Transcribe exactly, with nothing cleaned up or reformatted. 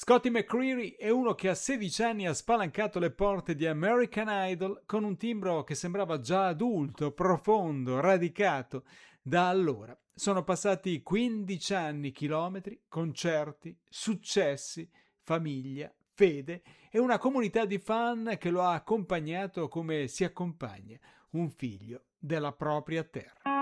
Scotty McCreery è uno che a sedici anni ha spalancato le porte di American Idol con un timbro che sembrava già adulto, profondo, radicato. Da allora sono passati quindici anni, chilometri, concerti, successi, famiglia, fede e una comunità di fan che lo ha accompagnato come si accompagna un figlio della propria terra.